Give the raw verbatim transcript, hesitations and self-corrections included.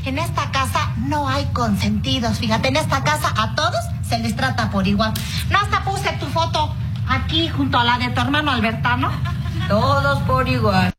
En esta casa no hay consentidos. Fíjate, en esta casa a todos se les trata por igual. No, hasta puse tu foto aquí junto a la de tu hermano Albertano. Todos por igual.